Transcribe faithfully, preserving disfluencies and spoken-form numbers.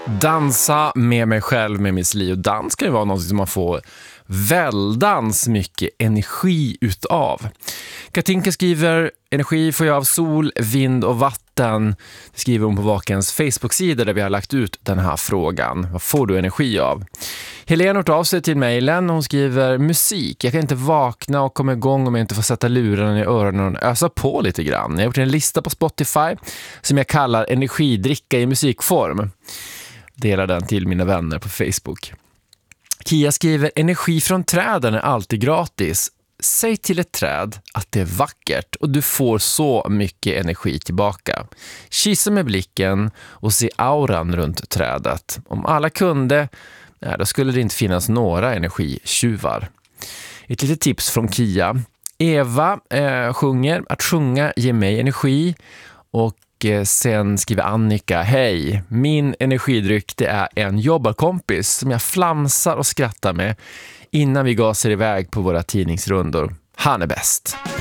Dansa med mig själv med Miss Li. Och dans kan ju vara något som man får väldans mycket energi utav. Katinka skriver: energi får jag av sol, vind och vatten. Det skriver hon på Vakens Facebook-sida där vi har lagt ut den här frågan. Vad får du energi av? Helena har av sig till mejlen. Hon skriver: musik. Jag kan inte vakna och komma igång om jag inte får sätta lurarna i öronen och ösa på lite grann. Jag har gjort en lista på Spotify som jag kallar energidricka i musikform. Delar den till mina vänner på Facebook. Kia skriver: energi från träden är alltid gratis. Säg till ett träd att det är vackert och du får så mycket energi tillbaka. Kissa med blicken och se auran runt trädet. Om alla kunde, ja, då skulle det inte finnas några energitjuvar. Ett litet tips från Kia. Eva eh, sjunger: att sjunga ger mig energi. Och sen skriver Annika: hej, min energidryck det är en jobbarkompis som jag flamsar och skrattar med innan vi gasar iväg på våra tidningsrundor. Han är bäst.